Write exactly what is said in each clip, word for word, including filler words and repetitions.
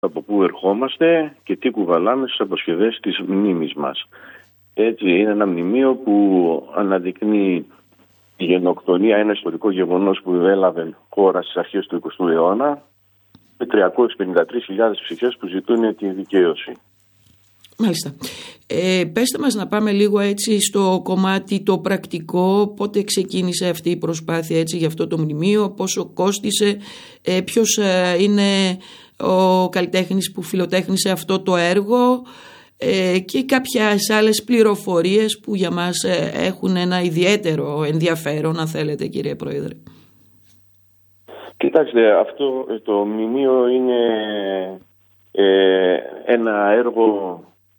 από πού ερχόμαστε και τι κουβαλάμε στις αποσκευές της μνήμης μας. Έτσι είναι ένα μνημείο που αναδεικνύει η γενοκτονία, ένα ιστορικό γεγονός που έλαβε χώρα στις αρχές του εικοστού αιώνα, με τριακόσιες πενήντα τρεις χιλιάδες ψυχές που ζητούν τη δικαίωση. Μάλιστα. Ε, πέστε μας να πάμε λίγο έτσι στο κομμάτι το πρακτικό. Πότε ξεκίνησε αυτή η προσπάθεια έτσι για αυτό το μνημείο, πόσο κόστισε, ε, ποιος ε, είναι ο καλλιτέχνης που φιλοτέχνησε αυτό το έργο ε, και κάποιες άλλες πληροφορίες που για μας ε, έχουν ένα ιδιαίτερο ενδιαφέρον, αν θέλετε, κύριε Πρόεδρε. Κοιτάξτε, αυτό το μνημείο είναι ε, ένα έργο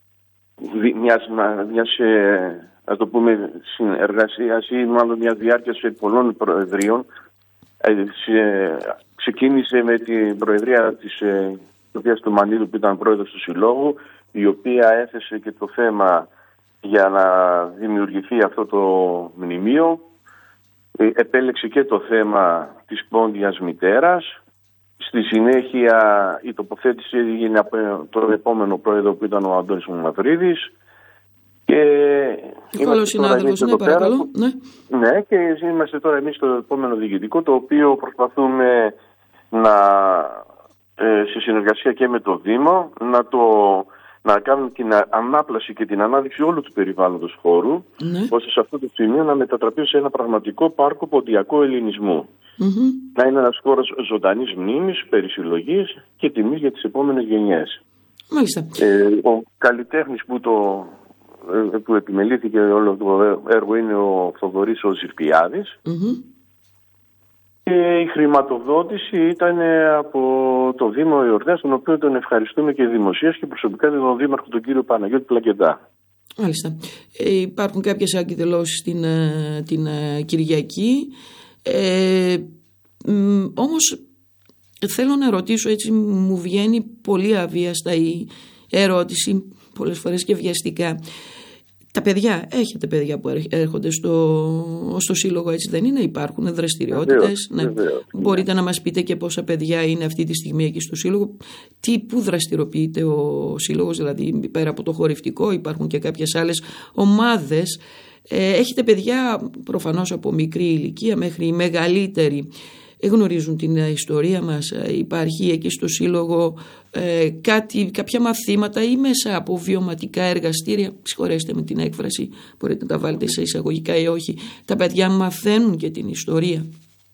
μιας, μιας ε, ας το πούμε, συνεργασίας ή μάλλον μια διάρκεια σε πολλών προεδρίων. Ε, σε, ξεκίνησε με την προεδρία της ε, Σοφίας του Μανίδου, που ήταν πρόεδρος του Συλλόγου, η οποία έθεσε και το θέμα για να δημιουργηθεί αυτό το μνημείο. Ε, επέλεξε και το θέμα της πόντιας μητέρας. Στη συνέχεια η τοποθέτηση έγινε από τον επόμενο πρόεδρο, που ήταν ο Αντώνης Μαυρίδης. Και Καλώς συνάδελφος, ναι, παρακαλώ. Ναι. ναι, και είμαστε τώρα εμείς στο επόμενο διοικητικό, το οποίο προσπαθούμε να, ε, σε συνεργασία και με το Δήμο, να, το, να κάνουμε την ανάπλαση και την ανάδειξη όλου του περιβάλλοντος χώρου, ναι, ώστε σε αυτό το σημείο να μετατραπεί σε ένα πραγματικό πάρκο ποντιακού ελληνισμού. Mm-hmm. Να είναι ένας χώρος ζωντανής μνήμης, περισυλλογής και τιμής για τις επόμενες γενιές. Μάλιστα. Ε, ο καλλιτέχνης που, το, ε, που επιμελήθηκε όλο το έργο είναι ο Θοδωρής ο Ζηρπιάδης. Mm-hmm. Και η χρηματοδότηση ήταν από το Δήμο Εορδίας, τον οποίο τον ευχαριστούμε και δημοσίως και προσωπικά τον Δήμαρχο, τον κύριο Παναγιώτη Πλακεντά. Μάλιστα. Ε, υπάρχουν κάποιες εκδηλώσεις την, την Κυριακή. Ε, μ, όμως θέλω να ρωτήσω, έτσι μου βγαίνει πολύ αβίαστα η ερώτηση, πολλές φορές και βιαστικά. Τα παιδιά, έχετε παιδιά που έρχονται στο, στο σύλλογο, έτσι δεν είναι? Υπάρχουν δραστηριότητες? Ναι. Βεβαίως. Μπορείτε να μας πείτε και πόσα παιδιά είναι αυτή τη στιγμή εκεί στο σύλλογο? Τι, πού δραστηριοποιείται ο σύλλογος, δηλαδή πέρα από το χορευτικό υπάρχουν και κάποιες άλλες ομάδες? Ε, έχετε παιδιά προφανώς από μικρή ηλικία μέχρι η μεγαλύτερη. Γνωρίζουν την ιστορία μας? Υπάρχει εκεί στο σύλλογο ε, κάτι, κάποια μαθήματα ή μέσα από βιωματικά εργαστήρια? Συγχωρέστε με την έκφραση, μπορείτε να τα βάλετε σε εισαγωγικά ή όχι. Τα παιδιά μαθαίνουν και την ιστορία?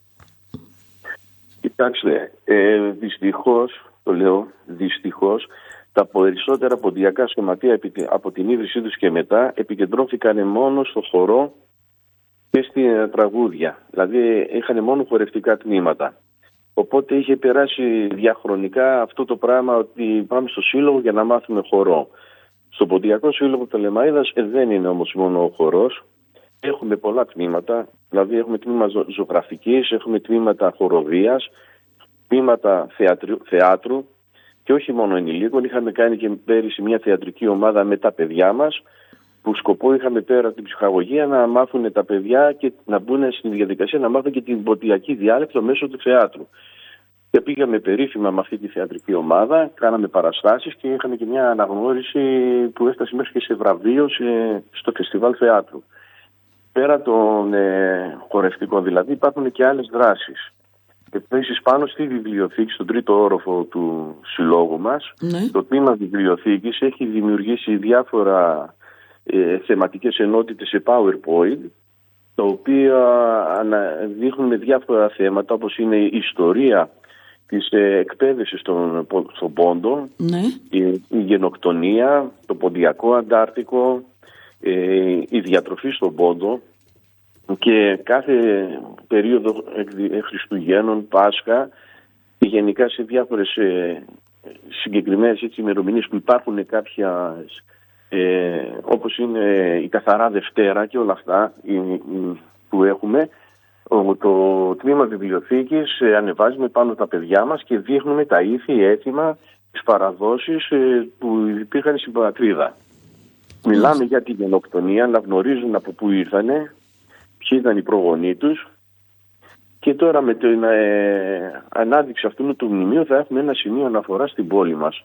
Κοιτάξτε, ε, δυστυχώς, το λέω δυστυχώς, τα περισσότερα ποντιακά σωματεία από την ίδρυσή τους και μετά επικεντρώθηκαν μόνο στο χορό και στη τραγούδια. Δηλαδή είχαν μόνο χορευτικά τμήματα. Οπότε είχε περάσει διαχρονικά αυτό το πράγμα, ότι πάμε στο σύλλογο για να μάθουμε χορό. Στο Ποντιακό Σύλλογο Πτολεμαΐδας ε, δεν είναι όμως μόνο ο χορός. Έχουμε πολλά τμήματα. Δηλαδή έχουμε τμήμα ζω, ζωγραφικής, έχουμε τμήματα χοροδίας, τμήματα θεατρου, θεάτρου και όχι μόνο ενηλίκων. Είχαμε κάνει και πέρυσι μια θεατρική ομάδα με τα παιδιά μας, που σκοπό είχαμε πέρα από την ψυχαγωγία να μάθουν τα παιδιά και να μπουν στην διαδικασία να μάθουν και την ποντιακή διάλεκτο μέσω του θεάτρου. Και πήγαμε περίφημα με αυτή τη θεατρική ομάδα, κάναμε παραστάσεις και είχαμε και μια αναγνώριση που έφτασε μέχρι και σε βραβείο σε, στο φεστιβάλ θεάτρου. Πέρα των ε, χορευτικών δηλαδή υπάρχουν και άλλες δράσεις. Επίσης πάνω στη βιβλιοθήκη, στον τρίτο όροφο του συλλόγου μας, ναι, το τμήμα βιβλιοθήκης έχει δημιουργήσει διάφορα ε, θεματικές ενότητες σε PowerPoint, τα οποία δείχνουν διάφορα θέματα, όπως είναι η ιστορία της ε, εκπαίδευσης στον, στον Πόντο, ναι, η, η γενοκτονία, το ποντιακό Αντάρτικο, ε, η διατροφή στον Πόντο και κάθε περίοδο Χριστουγέννων, Πάσχα και γενικά σε διάφορες ε, συγκεκριμένες ημερομηνίες που υπάρχουν κάποια, ε, όπως είναι η Καθαρά Δευτέρα και όλα αυτά η, η, που έχουμε. Το τμήμα βιβλιοθήκης ανεβάζουμε πάνω τα παιδιά μας και δείχνουμε τα ήθη, έθιμα, τις παραδόσεις που υπήρχαν στην πατρίδα. Mm. Μιλάμε για την γενοκτονία, να γνωρίζουν από πού ήρθανε, ποιοι ήταν οι προγονείς τους. Και τώρα με την ε, ανάδειξη αυτού του μνημείου θα έχουμε ένα σημείο αναφορά στην πόλη μας.